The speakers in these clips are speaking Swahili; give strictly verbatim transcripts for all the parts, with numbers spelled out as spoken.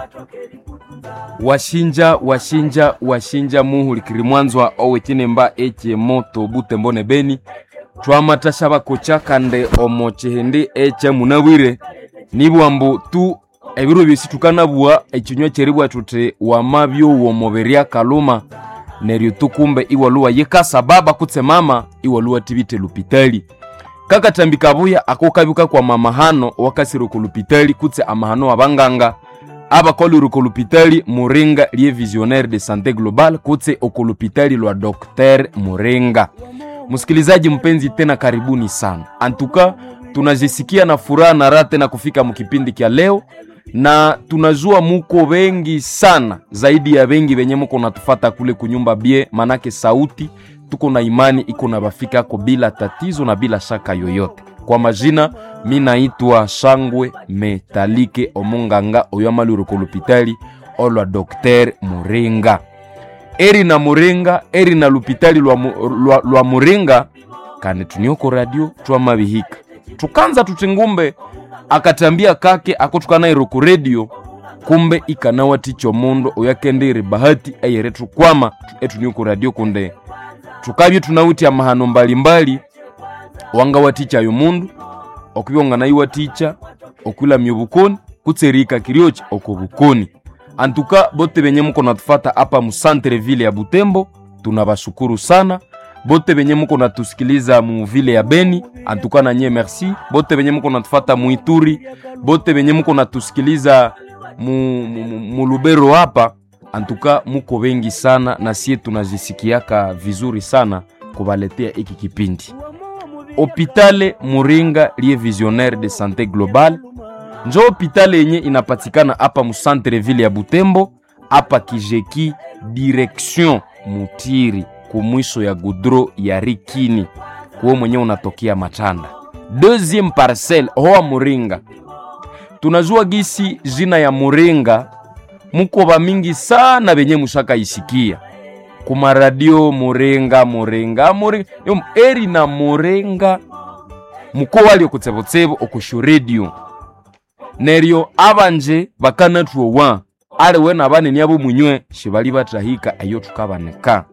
Washinja washinja washinja muhulikiri mwanzwa owetine mba eche moto Butembone Beni twamatasha bakocha kande omochehende eche munawire nibwambu tu ebiro byesi tukanabua ekinywa cheribwa tute wamabyo wo moberia kaluma neryo tukumbe iwaluwa yekasa baba kutse mama iwaluwa tibite lupitali kaka tambika buya akokabyuka kwa mama hano wakasiro ku lupitali kutse amahano abanganga aba kolu ku lupitali Muringa liye visionnaire de santé globale kutse okulupitali lwa Docteur Muringa. Msikilizaji mpenzi tena karibuni sana. Antuka tunajisikia na furaha na raha tena kufika mkipindi kia leo na tunajua muko wengi sana zaidi ya wengi wenye mko natufata kule kunyumba bie manake sauti tuko na imani iko na bafika ko bila tatizo na bila shaka yoyote. Kwa majina mimi naitwa Shangwe Metalike Omonganga oyamalu ku lupitali olwa Docteur Muringa. Eri na Muringa, eri na lupitali lwa, lwa, lwa Muringa kane tunioko radio twamabihika. Tukanza tutengumbe akatambia kake akotukana iroku radio kumbe ikanawa ticho mondo oyakendere bahati ayeretu kwama etunioko radio kunde. Tukabye tunawuti amahano mbalimbali wanga waticha yo mundu okubonga na iwa ticha okula myobukoni kutserika kiriochi okobukoni. Antuka bote benye mko natufata hapa mu centre ville ya Butembo tunabashukuru sana. Bote benye mko natusikiliza mu ville ya Beni antuka na nye merci. Bote benye mko natufata mu Ituri, bote benye mko natusikiliza mu, mu, mu, mu Lubero hapa antuka muko wengi sana na sie tunajisikiaka vizuri sana kubaletea iki kipindi. Hopitale Muringa liye visionnaire de santé globale njo hopitale yenye inapatikana hapa mu centre ville ya Butembo hapa Kijeki direction Mutiri kumwisho ya Gudro ya Rikini kwa mwenye unatokea Matanda. Deuxième parcelle hoa Muringa. Tunajua gisi jina ya Muringa muko ba mingi sana benye mushaka isikia kuma radio Muringa Muringa Muringa yom eri na Muringa muko wali okutsebotsebo okushu radio neryo abanje bakana tuwa ale wena bane nyabo munywe shibali batrahika ayo tukabaneka.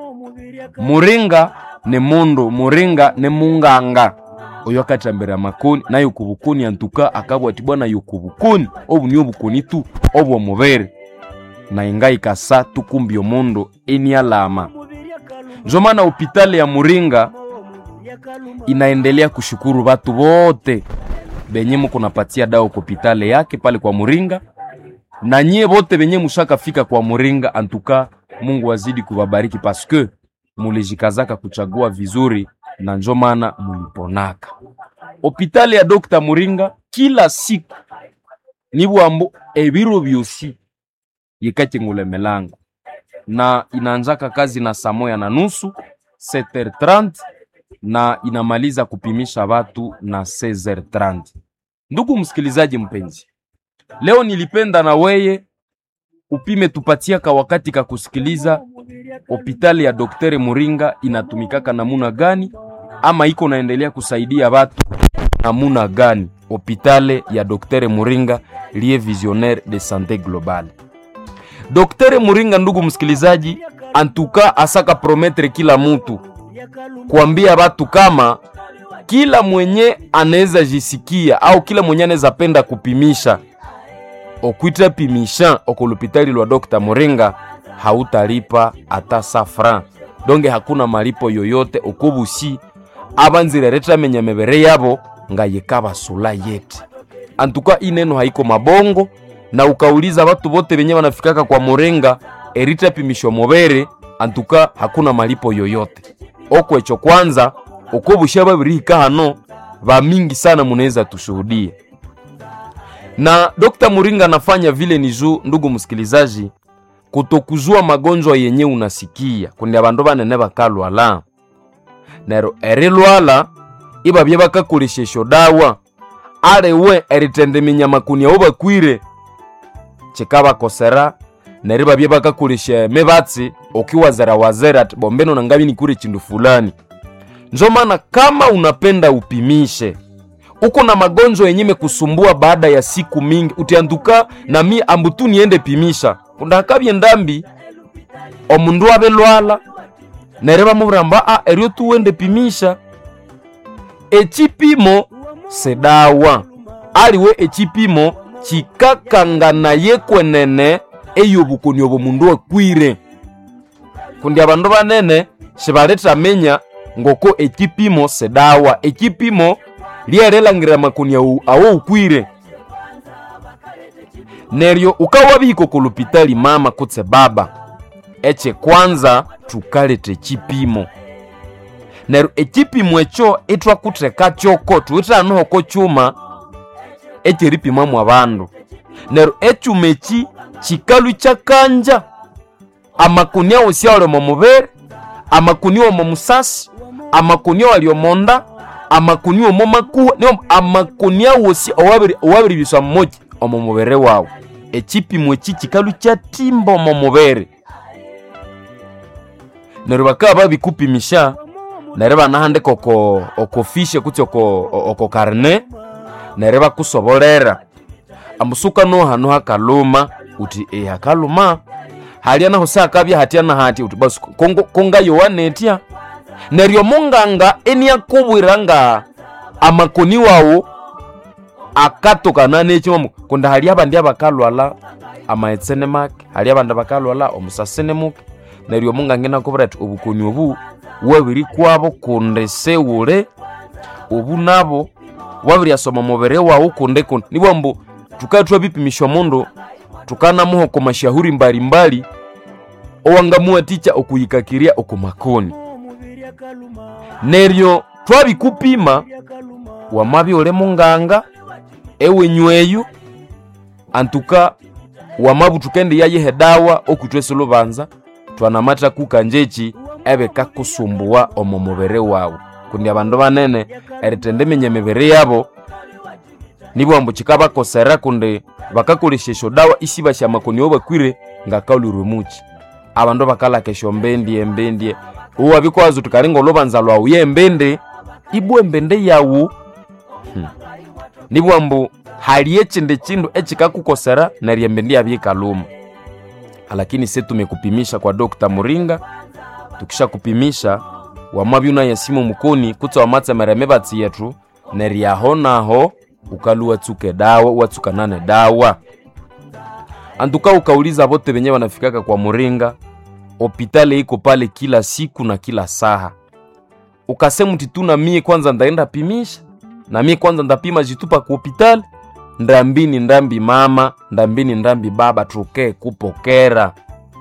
Muringa ne mondo, Muringa ne munganga oyo katambera makoni nayo kubukoni antuka akabwati bwana yokubukoni obunyo obukoni tu obwo mubere na ingai kasa tukumbyo mondo eni alama. Njomana hopitali ya Muringa inaendelea kushukuru watu wote benye mko napatia dawa hopitali yake pale kwa Muringa na nyie bote benye mushaka fika kwa Muringa antuka Mungu wazidi kuwabariki paske mulejikazaka kuchagua vizuri na njomana muliponaka. Hopitali ya Docteur Muringa kila siku nibwambo ebiro byosi yekati ngule melango na inaanzaka kazi na saa moja na nusu sept heures trente na inamaliza kupimisha watu na seize heures trente. Ndugu msikilizaji mpenzi, leo nilipenda na weye upime tupatia ka wakati ka kusikiliza hopitali ya Docteur Muringa inatumikaka namuna gani ama iko naendelea kusaidia watu namuna gani. Hopitali ya Docteur Muringa liye visionnaire de santé globale. Docteur Muringa ndugu msikilizaji antuka asaka promettre kila mtu kuambia watu kama kila mwenye anaweza jisikia au kila mwenye anaweza penda kupimisha okuita pimisha okulupitali lwa Docteur Muringa hautalipa ata safran. Donge hakuna malipo yoyote okubusi abanzire reta menya mebere yabo ngayekaba sula yeti. Antuka ineno haiko mabongo na ukauliza watu bote benye wanafikaka kwa Muringa erita pimisho mobere antuka hakuna malipo yoyote. Oko echo kwanza okobusha babirika hano ba mingi sana munaweza tushuhudia. Na Docteur Muringa anafanya vile nizu ndugu msikilizaji kutokuzua magonjwa yenye unasikia kundi abandu banene bakalwala nero erilwala iba bye bakakoleshesho dawa arewe eritendeminya makuni oba kwire chekaba kosera neriba bye bakakolesha mebatsi okiwazera wazera ati bombeno nangabi ni kure chindu fulani. Njomana kama unapenda upimishe uko na magonjwa yenye mekusumbua baada ya siku mingi, utianduka na mi ambutu niende pimisha kundakabye ndambi omundu abelwala nereba muramba a erio tuwende pimisha. Echipimo sedawa aliwe echipimo chikakangana yekwenene eyobukoni obo mundu akwire. Kundi abandu banene shibaleta menya ngoko echipimo sedawa. Echipimo lyerelangira makoni awo ukwire. Neryo ukawa biko kulupitali mama kutse baba, eche kwanza tukalete chipimo. Neryo echipimo echo itwa kutreka choko tuita noho ko chuma eche ripima mu abandu. Neryo echumechi chikalu chakanja amakoni awo siale mu mubere, amakoni awo mu musasi, amakoni awo aliomonda, amakoni awo mu makuwa, ne amakoni awo si owabiri owabiri biswa mmoja omu mubere wawo. Echipimo echi chikalu cha timbo mu mubere. Neryo bakaba bikupimisha nereba nahande koko okofishe kuti oko oko karne nereba kusobolera amusuka no hano hakaluma uti e hakaluma halia na hosa kabya hatia na hati uti bas kongo konga yowanetia neryo munganga eni yakubwiranga amakoni wawo akatoka nane chimamu kunda halia abandi abakalwala amaetsene make halia abandi abakalwala omusasene muke neryo munganga nakubwira ati obukoni obu wabiri kwabo kunde sewure obu nabo wabiri asoma mubere wawo kunde kunde nibo mbo tukatwa bipimisho mundu tukana muho ko mashahuri mbali mbali owangamua ticha okuyikakiria okumakoni. Neryo twabikupima wamabi ole munganga ewe nyweyu antuka wamabu tukende yaye hedawa okutwese lubanza twanamata kukanjechi ebe kakusumbuwa omu mubere wawo. Kundi abandu banene eritende menye mibere yabo nibo ambu chikaba kosera kundi bakakolesha dawa isi basha makoni oba kwire ngakauluru muchi abandu bakala kesho mbendie mbendie uwa bikwazo tukaringo lobanza lwa uye mbende ibwe mbende yawo. hmm. Nibo ambu haliye chinde chindo echikakukosera na riembendi abikaluma. Lakini sisi tumekupimisha kwa Dokta Muringa, tukisha kupimisha wamabyuna yasimu mukoni kutsa wamatsa maremebati yetu neriaho naho ukaluwa tsuke dawa watsuka nane dawa. Antuka ukauliza bote benye wanafikaka kwa Muringa, hospitali iko pale kila siku na kila saha. Ukasemu tituna mie kwanza ndaenda pimisha na mie kwanza ndapima jitupa kwa hospitali ndambini ndambi mama ndambini ndambi baba tuke kupokera.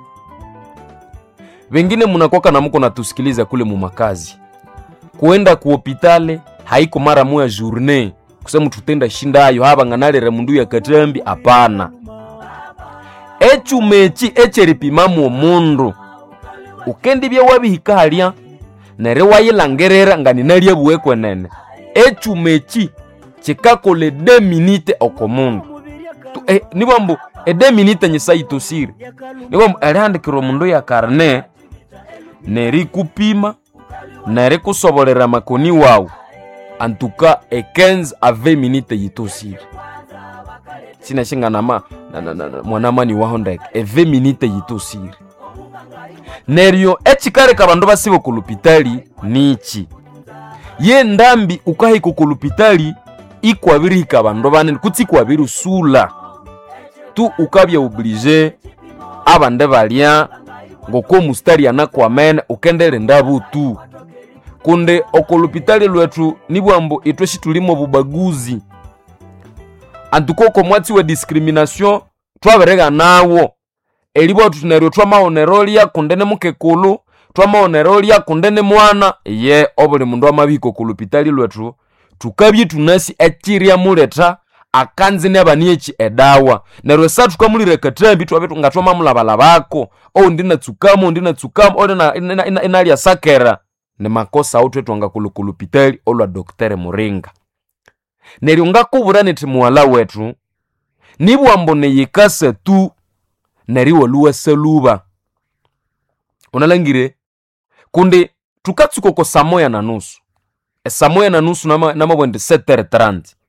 Wengine munakoka na muko natusikiliza kule mu makazi kuenda ku hospitali haiko mara moya journée kusema tutenda shindayo haba nganalere mundu ya katambi apana. Echu mechi echeripima mu mundu ukendi bya wabihika halia nere wayilangerera ngani naliye buwekwe nene. Echu mechi chikakole deux minutes okomundu eh, nibambu e deux minutes nyisa itosiri nibambu alihandikiro mundu ya karne neri kupima neri kusobolera makoni wawo antuka e quinze à vingt minutes yitosiri sina shinga nama na, na, na, na, mwanamani waho ndeke e vingt minutes yitosiri. Neryo echikare kabandu basibo kulupitali nichi ye ndambi ukahiko kulupitali ikwabirika abandu banene kutsi kwabiru sula tu ukabya oblige abande balya ngoko mustari anakwamene ukendele ndabu tu. Kunde okulupitali lwetu nibwambo itweshi tulimo bubaguzi antukoko mwati we discrimination twaberega nawo elibo tuneryo twamaonerolia kundene mukekulu twamaonerolia kundene mwana ye obuli mundu amabiko kulupitali lwetu tukabye tunasi echiria muleta akanzi nebaniechi edawa nerwe satu kamulire katambi twabetu ngatoma mulabala bako o ndina tsukamo ndina tsukamo o ndina ina, ina, ina ya sakera ne makosa auto twanga kulukulupitali olwa Doktere Muringa. Neryo ngakubura neti muwala wetu nibwambo ne yikase tu neri waluwa seluba unalangire kundi tukatsuko ko samoya na nusu e samoya na nusu nama nama bwende sept heures trente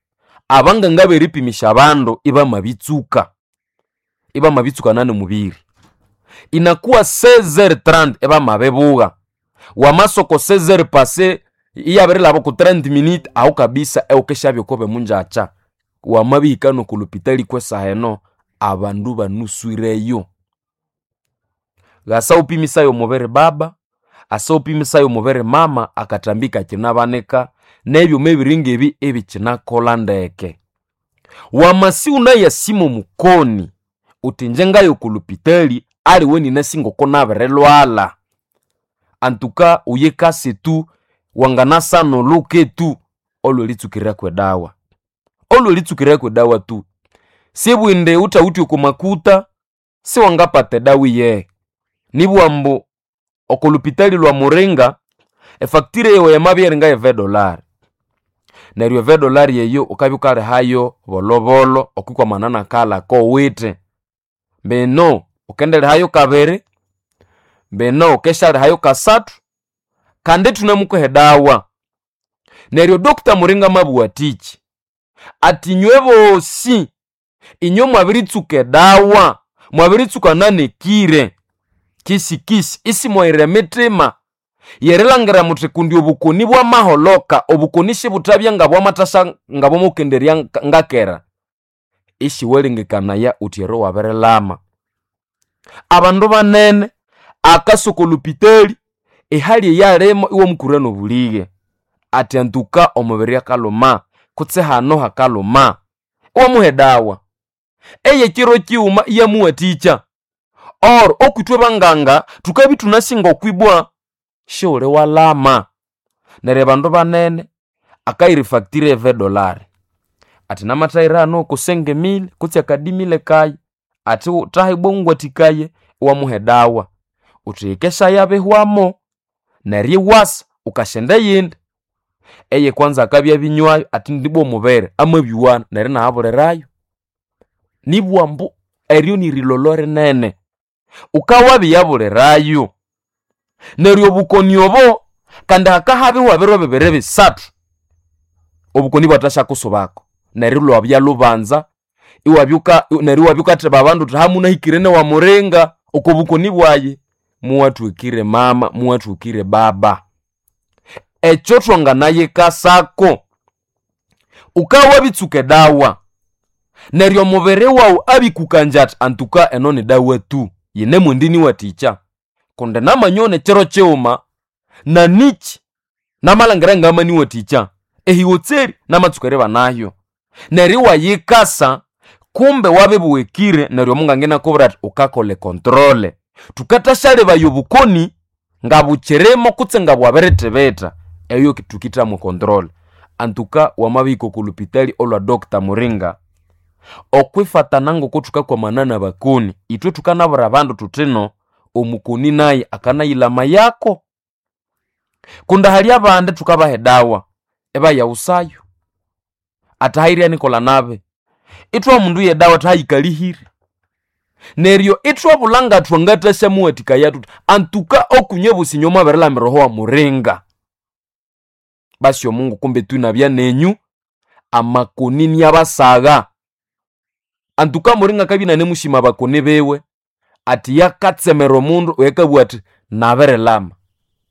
abanga ngaberipimisha abandu iba mabitsuka iba mabitsuka nane mubiri inakuwa seize heures trente eba mabebuga wamasoko seize heures passé iyaberela ku trente minutes au kabisa eukeshabyo kobe munjacha wamabikano ku lupitali kwesa heno abandu banuswireyo gasa upimisayo mubere baba asa upimisayo mubere mama akatambika kinabaneka nebyo mebiringa ebi ebikina kolandeke wamasi unaya simo mukoni utinjengayo ku lupitali ali weni nasingo konabere lwala antuka uyekase tu wanganasa no luke tu olo litsukira kwe dawa olo litsukira kwe dawa tu sibwinde uta uti kumakuta si wangapate dawi ye nibwambo okulupitali lwa murenga efaktire yewe ya mabieringa ya ve dolari neryo ve dolari yeyo ukabyukare hayo bolobolo okukwa manana kala ko wite beno ukendele hayo kabere beno ukeshale hayo kasatu kande tunamuko dawa neryo Doctor Muringa mabuwatichi ati nywebo si inyo mwabiritsuke dawa mwabiritsuka nane kire kisi kisi isi mwairemitima yerelangira mutre kundi obukoni bwa maholoka obukonishi butabya nga bwa matasha nga bwa mukenderia ngakera ishi welingikana ya utiero waberelama abandu banene akasoko lupitali ehali yaremo iwo mukurano bulige ati antuka omubiri akaloma kutse hano hakaloma uwa muhedawa eye kiro kiuma iya muwaticha or okutwe banganga tukabi tunasinga okwibwa shore walama nere bandu banene akairifaktire ve dolari ati namatairano kusenge mil kutse akadimile kai ati utahi bongwa tikaye uwa muhedawa utikesha yabe huamo nari wasa ukashenda yindi eye kwanza akabya binywayo ati ndibo mubere amabiwana nari na aburerayo nibwambu eryo ni rilolore nene ukawabi yaburerayo neryo bukoni obo kandi akahabi wabero bebere bisatu obukoni bwatasha kusobako nari lwabya lubanza iwabyuka nari wabyuka teba abandu tahamuna hikirene wa murenga okobukoni bwaye muwatukire mama muwatukire baba echo twanga naye kasako ukawa bitsuke dawa neryo mubere wawo abikukanjat antuka enone dawa tu yene mundini waticha konde namanyone chero cheuma na nichi namalangera ngama ni waticha ehiwotseri namatsukere banayo neri wayikasa kumbe wabebuwekire neryo mungangena kobrat ukakole controle tukatashale bayobukoni ngabucheremo kutse ngabwaberetebeta eyo kitukita mu control antuka wamabiko kulupitali olwa Doctor Muringa okwifata nango kutuka kwa manana bakoni itwe tukanabura bandu tutino omukoni naye akanayilama yako kunda hali abande tukabahedawa eba ya usayo atahiri anikola nabe itwa mundu yedawa tayikalihire neryo itwa bulanga twangata shamuwatika yatu antuka okunyebusi nyoma berela miroho wa Muringa basi Mungu kumbe tunabya nenyu amakonini yabasaga antuka Muringa kabina nemushima bakone bewe ati yakatsemero mundu wekabwati naberelama